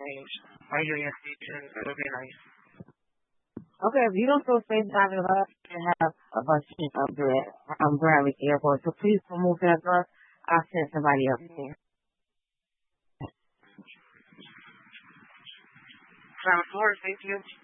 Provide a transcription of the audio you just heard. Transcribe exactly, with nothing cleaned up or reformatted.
change while you're in your future. It'll be nice. Okay, if you don't feel safe driving the bus, you have a bus up there at um, Bradley Airport. So please remove that bus. I'll send somebody up there. Sounds good. Thank you.